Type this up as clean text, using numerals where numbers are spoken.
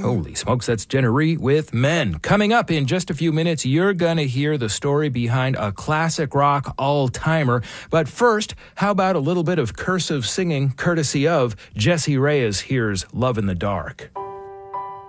Holy smokes, that's Jenna Rhee with Men. Coming up in just a few minutes, you're going to hear the story behind a classic rock all-timer. But first, how about a little bit of cursive singing courtesy of Jessie Reyez? Here's Love in the Dark.